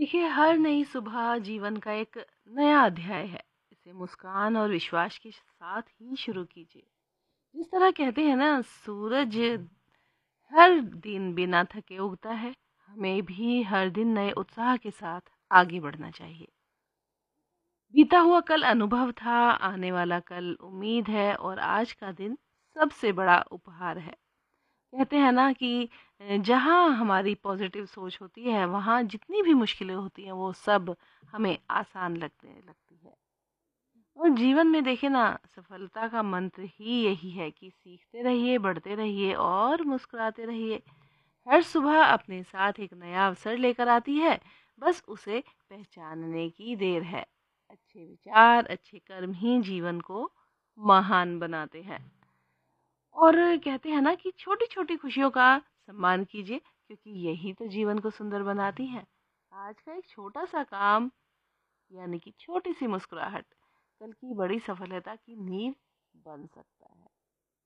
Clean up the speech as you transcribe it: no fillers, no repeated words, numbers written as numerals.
देखिए, हर नई सुबह जीवन का एक नया अध्याय है। इसे मुस्कान और विश्वास के साथ ही शुरू कीजिए। जिस तरह कहते हैं ना, सूरज हर दिन बिना थके उगता है, हमें भी हर दिन नए उत्साह के साथ आगे बढ़ना चाहिए। बीता हुआ कल अनुभव था, आने वाला कल उम्मीद है और आज का दिन सबसे बड़ा उपहार है। कहते हैं ना कि जहाँ हमारी पॉजिटिव सोच होती है, वहाँ जितनी भी मुश्किलें होती हैं, वो सब हमें आसान लगने लगती है। और जीवन में देखिए ना, सफलता का मंत्र ही यही है कि सीखते रहिए, बढ़ते रहिए और मुस्कुराते रहिए। हर सुबह अपने साथ एक नया अवसर लेकर आती है, बस उसे पहचानने की देर है। अच्छे विचार, अच्छे कर्म ही जीवन को महान बनाते हैं। और कहते हैं ना कि छोटी-छोटी खुशियों का सम्मान कीजिए, क्योंकि यही तो जीवन को सुंदर बनाती हैं। आज का एक छोटा-सा काम, यानी कि छोटी-सी मुस्कुराहट, कल की बड़ी सफलता की नींव बन सकता है।